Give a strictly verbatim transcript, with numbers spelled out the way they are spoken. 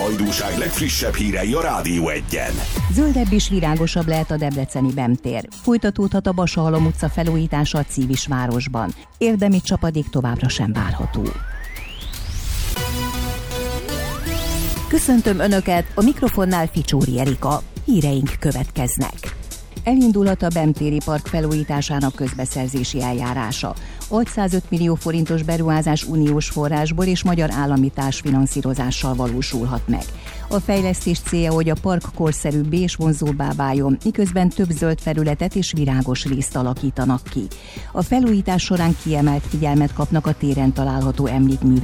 Hajdúság legfrissebb hírei a Rádió Egyen. Zöldebb és virágosabb lehet a debreceni Bem-tér. Folytatódhat a Basahalom utca felújítása a Civisvárosban. Érdemi csapadék továbbra sem várható. Köszöntöm Önöket, a mikrofonnál Ficsóri Erika. Híreink következnek. Elindulhat a Bem-téri park felújításának közbeszerzési eljárása. hatszázöt millió forintos beruházás uniós forrásból és magyar állami társfinanszírozással valósulhat meg. A fejlesztés célja, hogy a park korszerűbbé és vonzóbbá váljon, miközben több zöld felületet és virágos részt alakítanak ki. A felújítás során kiemelt figyelmet kapnak a téren található emlékművek